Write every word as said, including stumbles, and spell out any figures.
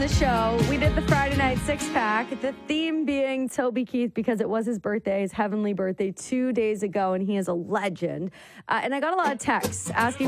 the show. We did the Friday night six pack. The theme being Toby Keith because it was his birthday, his heavenly birthday, two days ago, and he is a legend. Uh, and I got a lot of texts asking